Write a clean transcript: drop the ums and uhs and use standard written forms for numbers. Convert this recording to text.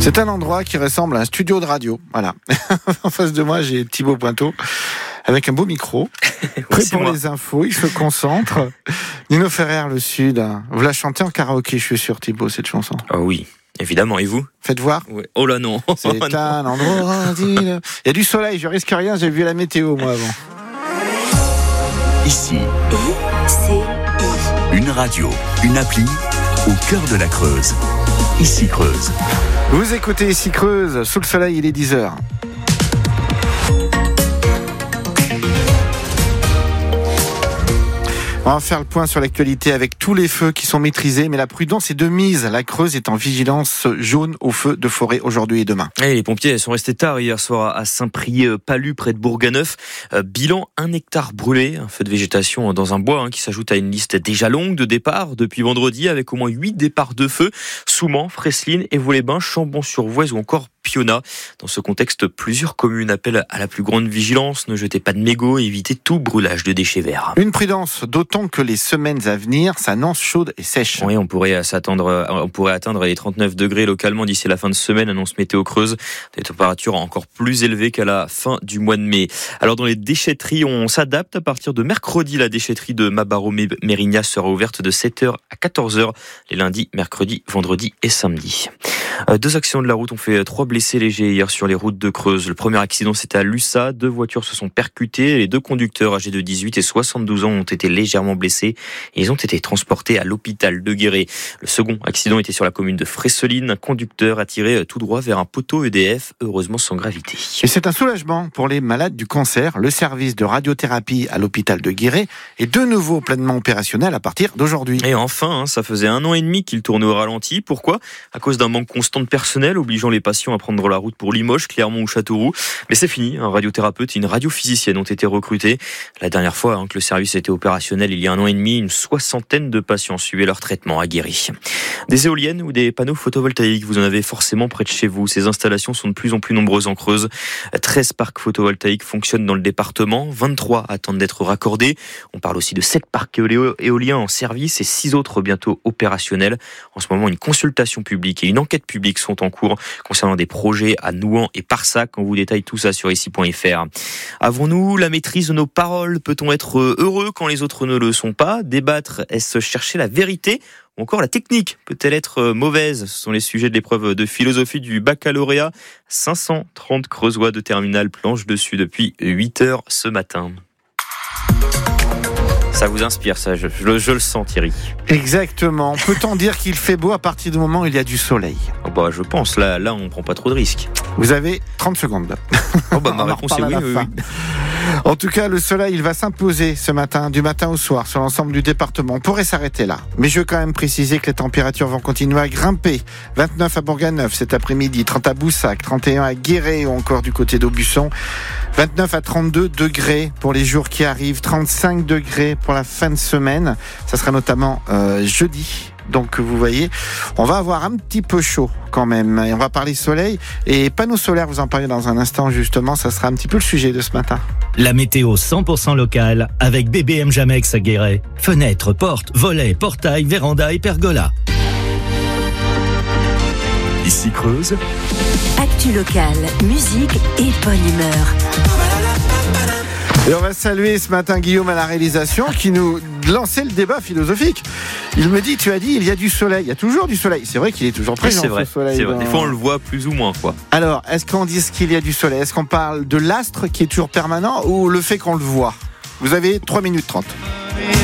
C'est un endroit qui ressemble à un studio de radio. Voilà. En face de moi, j'ai Thibaut Pointeau avec un beau micro. Prêt pour les infos, il se concentre. Nino Ferrer, Le Sud. Vous la chantez en karaoké, je suis sûr, Thibaut, cette chanson. Ah oui, évidemment. Et vous ? Faites voir. Ouais. Oh là non. C'est un endroit. Il y a du soleil, je risque rien, j'ai vu la météo moi avant. Ici, une radio, une appli au cœur de la Creuse. Ici Creuse. Vous écoutez Ici Creuse, sous le soleil, il est 10h. On va faire le point sur l'actualité avec tous les feux qui sont maîtrisés, mais la prudence est de mise. La Creuse est en vigilance jaune aux feux de forêt aujourd'hui et demain. Et les pompiers sont restés tard hier soir à Saint-Priest-Palu, près de Bourganeuf. Bilan 1 hectare brûlé, un feu de végétation dans un bois qui s'ajoute à une liste déjà longue de départs depuis vendredi, avec au moins 8 départs de feu. Soumans, Fresseline, Évaux-les-Bains, Chambon-sur-Voueize ou encore Piona. Dans ce contexte, plusieurs communes appellent à la plus grande vigilance. Ne jetez pas de mégots et évitez tout brûlage de déchets verts. Une prudence, d'autant que les semaines à venir s'annoncent chaudes et sèches. Oui, on pourrait atteindre les 39 degrés localement d'ici la fin de semaine, annonce Météo Creuse. Des températures encore plus élevées qu'à la fin du mois de mai. Alors dans les déchetteries, on s'adapte. À partir de mercredi, la déchetterie de Mabaro-Mérignac sera ouverte de 7h à 14h les lundis, mercredis, vendredis et samedis. 2 accidents de la route ont fait 3 blessés légers hier sur les routes de Creuse. Le premier accident, c'était à Lussat. 2 voitures se sont percutées. Les 2 conducteurs âgés de 18 et 72 ans ont été légèrement blessés et ils ont été transportés à l'hôpital de Guéret. Le second accident était sur la commune de Fresseline. Un conducteur a tiré tout droit vers un poteau EDF, heureusement sans gravité. Et c'est un soulagement pour les malades du cancer. Le service de radiothérapie à l'hôpital de Guéret est de nouveau pleinement opérationnel à partir d'aujourd'hui. Et enfin, ça faisait 1 an et demi qu'il tournait au ralenti. Pourquoi ? À cause d'un manque constant de personnel, obligeant les patients à prendre la route pour Limoges, Clermont ou Châteauroux. Mais c'est fini, un radiothérapeute et une radiophysicienne ont été recrutés. La dernière fois que le service était opérationnel, il y a 1 an et demi, une 60aine de patients suivaient leur traitement à Guéret. Des éoliennes ou des panneaux photovoltaïques, vous en avez forcément près de chez vous. Ces installations sont de plus en plus nombreuses en Creuse. 13 parcs photovoltaïques fonctionnent dans le département, 23 attendent d'être raccordés. On parle aussi de 7 parcs éoliens en service et 6 autres bientôt opérationnels. En ce moment, une consultation publique et une enquête publique sont en cours concernant des projets à Nouan et Parsac. On vous détaille tout ça sur ici.fr. Avons-nous la maîtrise de nos paroles ? Peut-on être heureux quand les autres ne le sont pas ? Débattre, est-ce chercher la vérité ? Ou encore la technique peut-elle être mauvaise ? Ce sont les sujets de l'épreuve de philosophie du baccalauréat. 530 Creusois de terminale planchent dessus depuis 8h ce matin. Ça vous inspire, ça, je le sens, Thierry. Exactement. Peut-on dire qu'il fait beau à partir du moment où il y a du soleil ? Je pense, là, on prend pas trop de risques. Vous avez 30 secondes. Ma réponse est oui. En tout cas, le soleil, il va s'imposer ce matin, du matin au soir, sur l'ensemble du département. On pourrait s'arrêter là. Mais je veux quand même préciser que les températures vont continuer à grimper. 29 à Bourganeuf cet après-midi, 30 à Boussac, 31 à Guéret ou encore du côté d'Aubusson. 29 à 32 degrés pour les jours qui arrivent, 35 degrés pour la fin de semaine. Ça sera notamment jeudi. Donc vous voyez, on va avoir un petit peu chaud quand même. Et on va parler soleil et panneaux solaires, vous en parlez dans un instant justement. Ça sera un petit peu le sujet de ce matin. La météo 100% locale avec BBM Jamex à Guéret. Fenêtres, portes, volets, portails, vérandas et pergolas. Ici Creuse. Actu locale, musique et bonne humeur. Et on va saluer ce matin Guillaume à la réalisation qui nous lançait le débat philosophique. Il me dit, tu as dit, il y a du soleil. Il y a toujours du soleil. C'est vrai qu'il est toujours présent, c'est vrai, ce soleil. C'est vrai. Des fois, on le voit plus ou moins, quoi. Alors, est-ce qu'on dit qu'il y a du soleil ? Est-ce qu'on parle de l'astre qui est toujours permanent ou le fait qu'on le voit ? Vous avez 3 minutes 30.